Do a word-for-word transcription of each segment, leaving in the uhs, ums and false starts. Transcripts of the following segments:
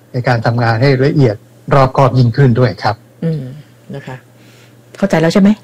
ในการทำงานให้ละเอียดรอบคอบยิ่งขึ้นด้วยครับอืมนะคะเข้าใจแล้วใช่ไหม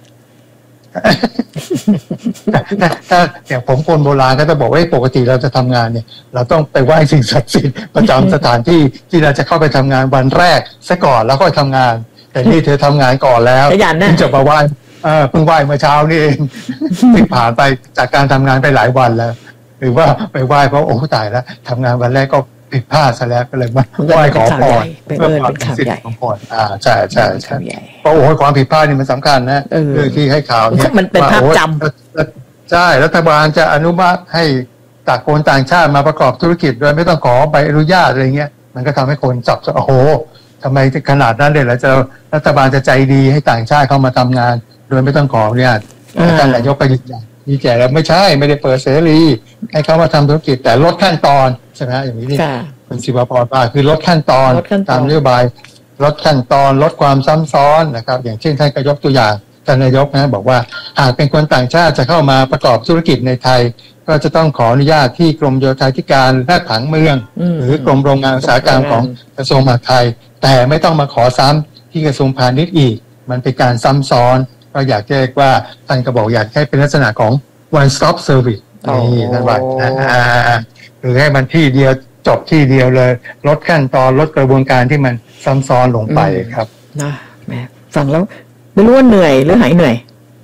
ถ้าถ้าอย่างผมคนโบราณก็จะบอกว่าปกติเราจะทำงานเนี่ยเราต้องไปไหว้สิ่งศักดิ์สิทธิ์ประจำสถานที่ที่เราจะเข้าไปทำงานวันแรกซะก่อนแล้วค่อยทำงานแต่นี่เธอทำงานก่อนแล้วเพิ่งจะมาไหว้เออเพิ่งไหว้เมื่อเช้านี่เองที่ผ่านไปจากการทำงานไปหลายวันแล้วหรือว่าไปไหว้เพราะโอ้ตายแล้วทำงานวันแรกก็ผิดพลาดซะแล้วก็เลยมาไหว้ขอพรเพื่อความเป็นสิทธิ์ของพรอ่าใช่ใช่ใช่เพราะโอ้ความผิดพลาดนี่มันสำคัญนะเรื่องที่ให้ข่าวเนี่ยมันเป็นภาพจำใช่รัฐบาลจะอนุมัติให้ต่างคนต่างชาติมาประกอบธุรกิจโดยไม่ต้องขอใบอนุญาตอะไรเงี้ยมันก็ทำให้คนจับโอ้โหทำไมขนาดนั้นเลยแล้วจะรัฐบาลจะใจดีให้ต่างชาติเข้ามาทำงานโดยไม่ต้องขออนุญาตท่านนายกก็ยืนยันนี่แก่แล้วไม่ใช่ไม่ได้เปิดเสรีให้เขามาทำธุรกิจแต่ลดขั้นตอนใช่ไหมอย่างนี้นี่คุณศิวพรว่าคือลดขั้นตอนตามนโยบายลดขั้นตอนลดความซ้ำซ้อนนะครับอย่างเช่นท่านก็ยกตัวอย่างท่านนายกนะบอกว่าหากเป็นคนต่างชาติจะเข้ามาประกอบธุรกิจในไทยก็จะต้องขออนุญาตที่กรมโยธาธิการและผังเมืองหรือกรมโรงงานอุตสาหกรรมของกระทรวงมหาดไทยแต่ไม่ต้องมาขอซ้ำที่กระทรวงพาณิชย์อีกมันเป็นการซ้ำซ้อนก็อยากแจ้งว่าท่านก็บอกอยากให้เป็นลักษณะของ one stop service นี่ท่านว่าหรือให้มันที่เดียวจบที่เดียวเลยลดขั้นตอนลดกระบวนการที่มันซ้ำซ้อนลงไปครับนะแม่ฟังแล้วไม่รู้ว่าเหนื่อยหรือหายเหนื่อย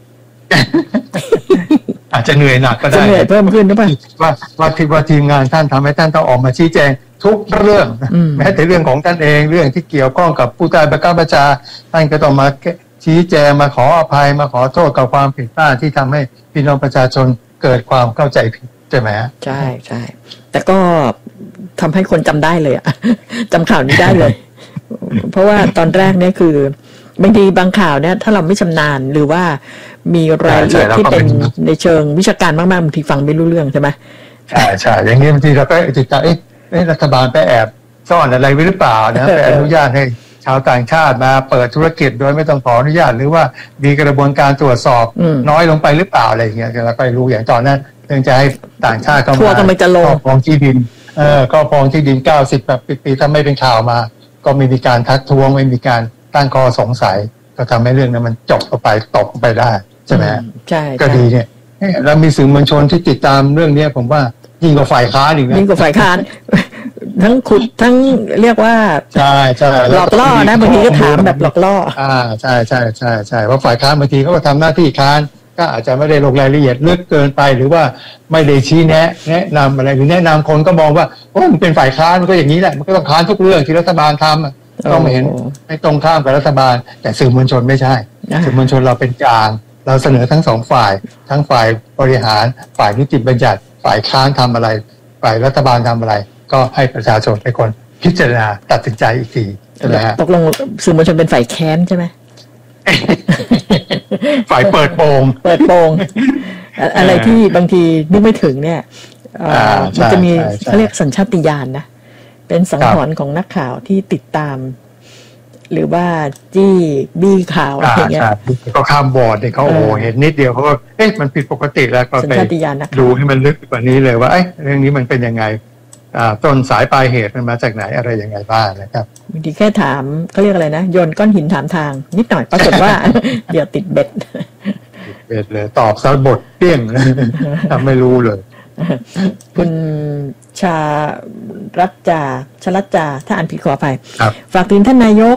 อาจจะเหนื่อยหนักก็ได้จะเหนื่อยเพิ่มขึ้นหรือเปล่าว่าว่าทีว่าทีมงานท่านทำให้ท่านต้องออกมาชี้แจงทุกเรื่องแม้แต่เรื่องของท่านเองเรื่องที่เกี่ยวข้องกับผู้ใต้บังคับบัญชาท่านก็ต้องมาชี้แจงมาขออภัยมาขอโทษกับความผิดพลาดที่ทำให้พี่น้องประชาชนเกิดความเข้าใจผิดใช่ไหมฮะใช่ใช่แต่ก็ทำให้คนจำได้เลยอะจำข่าวนี้ได้เลย เพราะว่าตอนแรกเนี่ยคือบางทีบางข่าวเนี่ยถ้าเราไม่ชำนาญหรือว่ามีรายละเอียดที่เป็นในเชิงวิชาการมากๆบางทีฟังไม่รู้เรื่องใช่ไหมใช่ใช่อย่างนี้บางทีเราก็ติดใจเอ๊ะรัฐบาลไปแอบซ่อนอะไรไว้หรือเปล่านะไปอนุญาตให้ชาวต่างชาติมาเปิดธุรกิจโดยไม่ต้องขออนุญาตหรือว่ามีกระบวนการตรวจสอบน้อยลงไปหรือเปล่าอะไรอย่างเงี้ยเราก็รู้อย่างตอนนั้นเนื่องจากให้ต่างชาติเข้ามาครอบครองที่ดินเออครอบครองที่ดินเก้าสิบแบบปีๆถ้าไม่เป็นข่าวมาก็ไม่มีการทักท้วงไม่มีการตั้งข้อสงสัยก็ทำให้เรื่องนั้นมันจบไปตกไปได้ใช่ไหมใช่ก็ดีเนี่ยแล้วมีสื่อมวลชนที่ติดตามเรื่องนี้ผมว่ายิ่งกว่าฝ่ายค้านอีกนะยิ่งกว่าฝ่ายค้านทั้งขุดทั้งเรียกว่าใช่ใช่หลอกล่อนะบางทีก็ถามแบบหลอกล่ออ่าใช่ใช่ใช่ใช่เพราะฝ่ายค้านบางทีเขาก็ทำหน้าที่ค้านก็อาจจะไม่ได้ลงรายละเอียดลึกเกินไปหรือว่าไม่ได้ชี้แนะแนะนำอะไรหรือแนะนำคนก็มองว่าโอ้มันเป็นฝ่ายค้านมันก็อย่างนี้แหละมันก็ต้องค้านทุกเรื่องที่รัฐบาลทำต้องไม่เห็นไม่ตรงข้ามกับรัฐบาลแต่สื่อมวลชนไม่ใช่สื่อมวลชนเราเป็นกลางเราเสนอทั้งสองฝ่ายทั้งฝ่ายบริหารฝ่ายนิติบัญญัติฝ่ายค้านทำอะไรฝ่ายรัฐบาลทำอะไรก็ให้ประชาชนเป็นคนพิจารณาตัดสินใจอีกทีใช่ไหมฮะตกลงสื่อมวลชนเป็นฝ่ายแค้นใช่ไหมฝ่ายเปิดโปงเปิดโปงอะไรที่บางทีนึกไม่ถึงเนี่ยมันจะมีเขาเรียกสัญชาตญาณนะเป็นสังหรณ์ของนักข่าวที่ติดตามหรือว่าจี้บี้ข่าวอะไรเงี้ยก็ข้ามบอร์ดเนี่ยเขาโอ้เห็นนิดเดียวเขาก็เอ๊ะมันผิดปกติแล้วก็ไปดูให้มันลึกกว่านี้เลยว่าเอ๊ะเรื่องนี้มันเป็นยังไงต้นสายปลายเหตุมันมาจากไหนอะไรยังไงบ้างนะครับบางทีแค่ถามเขาเรียกอะไรนะโยนก้อนหินถามทางนิดหน่อยปรากฏว่า เดี๋ยวติดเบ็ดเบ็ดเลยตอบซะบทเปี้ยงทำไม่รู้เลยคุณชารัตจาชลัตจาถ้าอ่านผิดขออภัยฝากถึงท่านนายก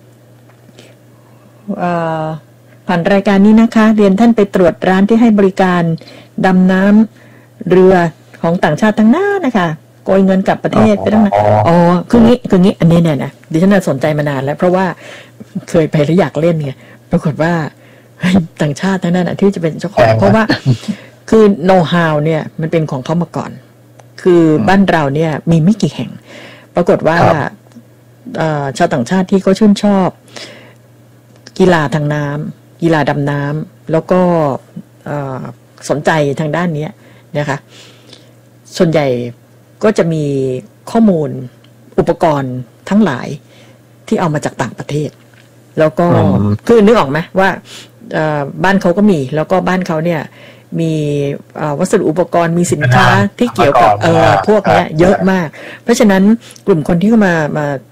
ผ่านรายการนี้นะคะเรียนท่านไปตรวจร้านที่ให้บริการดำน้ำเรือของต่างชาติทั้งนั้นนะคะโกยเงินกลับประเทศไปทั้งนั้นอ๋อคืองี้คืองี้อันนี้เนี่ยนะดิฉันสนใจมานานแล้วเพราะว่าเคยไปแล้วอยากเล่นไงปรากฏว่าต่างชาติทั้งนั้นอ่ะที่จะเป็นเจ้าของเพราะว่าคือโน้ตฮาวเนี่ยมันเป็นของเขามาก่อนคือบ้านเราเนี่ยมีไม่กี่แห่งปรากฏว่าชาวต่างชาติที่เขาชื่นชอบกีฬาทางน้ำกีฬาดำน้ำแล้วก็สนใจทางด้านนี้นะคะส่วนใหญ่ก็จะมีข้อมูลอุปกรณ์ทั้งหลายที่เอามาจากต่างประเทศแล้วก็คือนึกออกไหมว่าบ้านเขาก็มีแล้วก็บ้านเขาเนี่ยมีวัสดุอุปกรณ์มีสินค้าที่เกี่ยวกับเออพวกนี้เยอะมากเพราะฉะนั้นกลุ่มคนที่เข้ามามา